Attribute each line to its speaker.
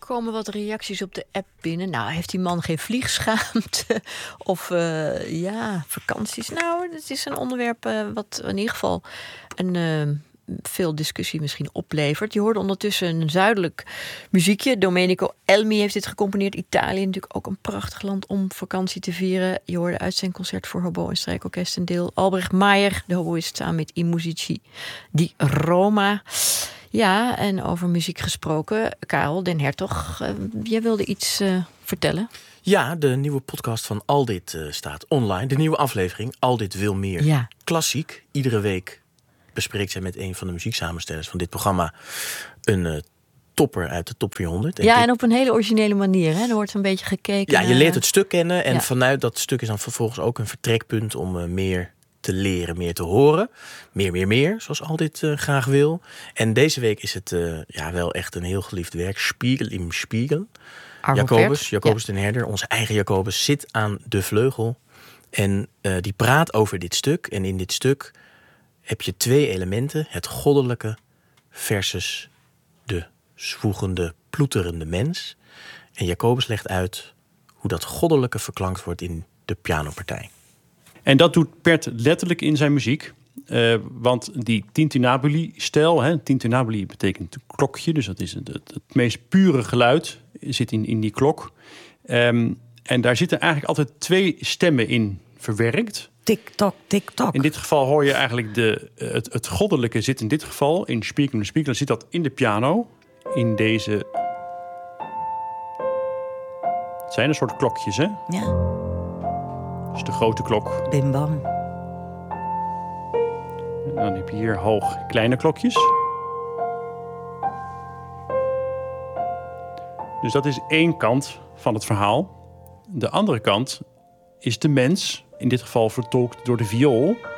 Speaker 1: komen wat reacties op de app binnen. Nou, heeft die man geen vliegschaamte? Of vakanties? Nou, het is een onderwerp wat in ieder geval veel discussie misschien oplevert. Je hoorde ondertussen een zuidelijk muziekje. Domenico Elmi heeft dit gecomponeerd. Italië natuurlijk ook een prachtig land om vakantie te vieren. Je hoorde uitzendconcert voor hobo en strijkorkest en deel. Albrecht Meijer, de hoboïst, samen met I Musici di Roma. Ja, en over muziek gesproken. Karel den Hertog, jij wilde iets vertellen?
Speaker 2: Ja, de nieuwe podcast van Al Dit staat online. De nieuwe aflevering, Al Dit Wil Meer.
Speaker 1: Ja.
Speaker 2: Klassiek. Iedere week bespreekt zij met een van de muzieksamenstellers van dit programma een topper uit de top 400.
Speaker 1: En op een hele originele manier. Hè? Er wordt een beetje gekeken.
Speaker 2: Ja, je leert het stuk kennen. En vanuit dat stuk is dan vervolgens ook een vertrekpunt om meer te leren, meer te horen. Meer, zoals Al Dit graag wil. En deze week is het wel echt een heel geliefd werk. Spiegel im Spiegel. Jacobus den Herder, onze eigen Jacobus, zit aan de vleugel. En die praat over dit stuk. En in dit stuk heb je 2 elementen. Het goddelijke versus de zwoegende, ploeterende mens. En Jacobus legt uit hoe dat goddelijke verklankt wordt in de pianopartij.
Speaker 3: En dat doet Pert letterlijk in zijn muziek. Want die tintinnabuli-stijl, tintinnabuli betekent klokje, dus dat is het meest pure geluid zit in die klok. En daar zitten eigenlijk altijd 2 stemmen in verwerkt.
Speaker 4: Tik-tok, tik-tok.
Speaker 3: In dit geval hoor je eigenlijk het goddelijke zit in dit geval in Spiegel zit dat in de piano. In deze... Het zijn een soort klokjes, hè?
Speaker 4: Ja.
Speaker 3: Dus de grote klok.
Speaker 4: Bim bam.
Speaker 3: En dan heb je hier hoog kleine klokjes. Dus dat is 1 kant van het verhaal. De andere kant is de mens, in dit geval vertolkt door de viool.